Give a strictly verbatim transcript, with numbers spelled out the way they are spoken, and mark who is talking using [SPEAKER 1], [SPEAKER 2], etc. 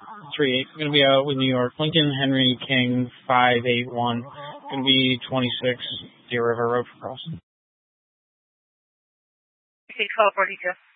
[SPEAKER 1] three eight. Going to be out with New York. Lincoln Henry King five eight one. Going to be twenty-six Deer River Road for crossing.
[SPEAKER 2] six twelve forty-two.